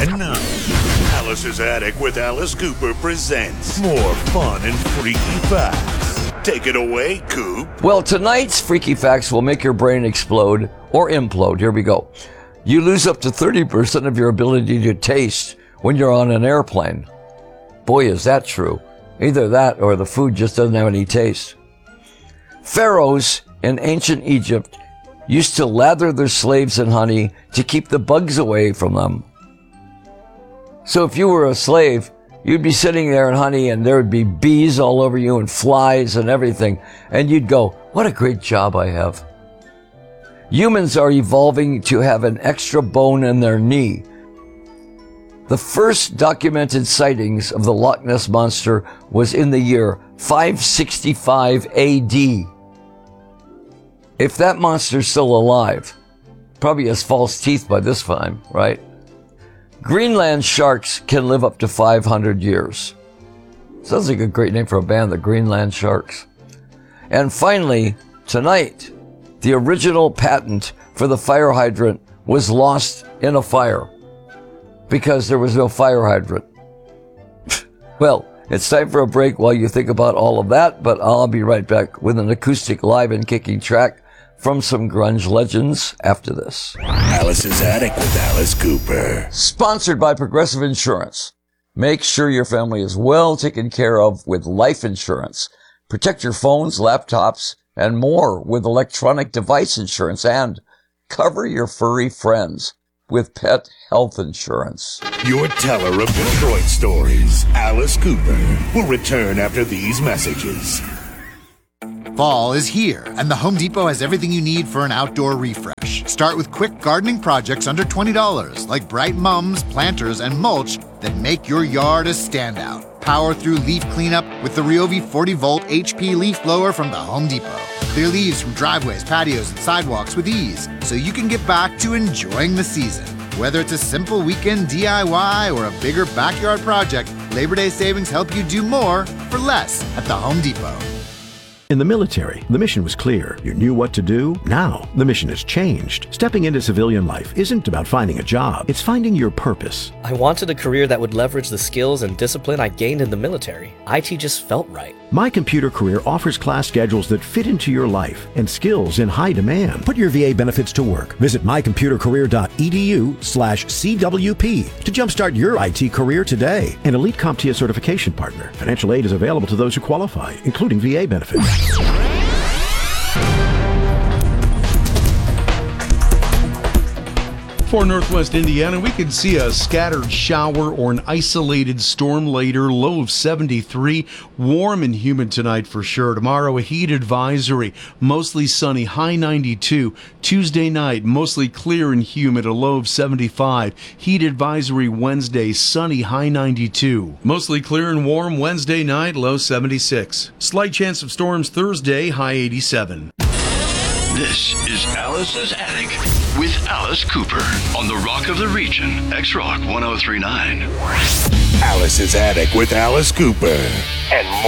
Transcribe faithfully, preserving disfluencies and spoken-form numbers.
And now, Alice's Attic with Alice Cooper presents more fun and freaky facts. Take it away, Coop. Well, tonight's freaky facts will make your brain explode or implode. Here we go. You lose up to thirty percent of your ability to taste when you're on an airplane. Boy, is that true. Either that or the food just doesn't have any taste. Pharaohs in ancient Egypt used to lather their slaves in honey to keep the bugs away from them. So if you were a slave, you'd be sitting there in honey and there would be bees all over you and flies and everything. And you'd go, what a great job I have. Humans are evolving to have an extra bone in their knee. The first documented sightings of the Loch Ness Monster was in the year five sixty-five A D. If that monster's still alive, probably has false teeth by this time, right? Greenland sharks can live up to five hundred years. Sounds like a great name for a band, the Greenland Sharks. And finally, tonight, the original patent for the fire hydrant was lost in a fire because there was no fire hydrant. Well, it's time for a break while you think about all of that, but I'll be right back with an acoustic live and kicking track from some grunge legends after this. Alice's Attic with Alice Cooper. Sponsored by Progressive Insurance. Make sure your family is well taken care of with life insurance. Protect your phones, laptops, and more with electronic device insurance, and cover your furry friends with pet health insurance. Your teller of Detroit stories, Alice Cooper, will return after these messages. Fall is here, and the Home Depot has everything you need for an outdoor refresh. Start with quick gardening projects under twenty dollars, like bright mums, planters, and mulch that make your yard a standout. Power through leaf cleanup with the Ryobi forty volt H P leaf blower from the Home Depot. Clear leaves from driveways, patios, and sidewalks with ease, so you can get back to enjoying the season. Whether it's a simple weekend D I Y or a bigger backyard project, Labor Day savings help you do more for less at the Home Depot. In the military, the mission was clear. You knew what to do. Now, the mission has changed. Stepping into civilian life isn't about finding a job. It's finding your purpose. I wanted a career that would leverage the skills and discipline I gained in the military. I T just felt right. My Computer Career offers class schedules that fit into your life and skills in high demand. Put your V A benefits to work. Visit mycomputercareer.edu slash CWP to jumpstart your I T career today. An elite CompTIA certification partner. Financial aid is available to those who qualify, including V A benefits. For Northwest Indiana, we could see a scattered shower or an isolated storm later. Low of seventy-three. Warm and humid tonight for sure. Tomorrow, a heat advisory. Mostly sunny, high ninety-two. Tuesday night, mostly clear and humid, a low of seventy-five. Heat advisory Wednesday, sunny, high ninety-two. Mostly clear and warm Wednesday night, low seventy-six. Slight chance of storms Thursday, high eighty-seven. This is Alice's Attic with Alice Cooper on the Rock of the Region, X-Rock one oh three point nine. Alice's Attic with Alice Cooper. And more.